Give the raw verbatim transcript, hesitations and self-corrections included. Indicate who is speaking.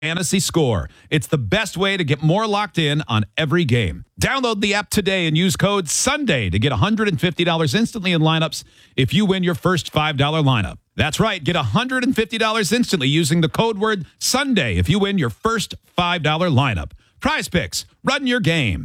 Speaker 1: Fantasy Score. It's the best way to get more locked in on every game. Download the app today and use code SUNDAY to get one hundred fifty dollars instantly in lineups if you win your first five dollar lineup. That's right. Get one hundred fifty dollars instantly using the code word SUNDAY if you win your first five dollar lineup. Prize Picks. Run your game.